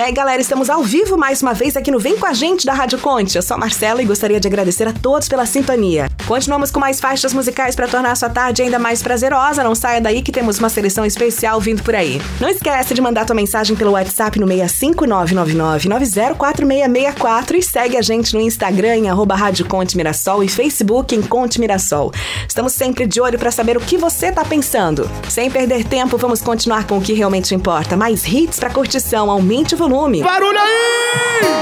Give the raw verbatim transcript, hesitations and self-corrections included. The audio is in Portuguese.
aí, galera, estamos ao vivo mais uma vez aqui no Vem Com a Gente da Rádio Conte. Eu sou a Marcela e gostaria de agradecer a todos pela sintonia. Continuamos com mais faixas musicais para tornar a sua tarde ainda mais prazerosa. Não saia daí que temos uma seleção especial vindo por aí. Não esquece de mandar tua mensagem pelo WhatsApp no seis cinco nove nove nove nove zero quatro seis seis quatro e segue a gente no Instagram em arroba Rádio Conte Mirassol e Facebook em Conte Mirassol. Estamos sempre de olho para saber o que você tá pensando. Sem perder tempo, vamos continuar com o que realmente importa. Mais hits para curtição. Aumente o volume. Barulho aí!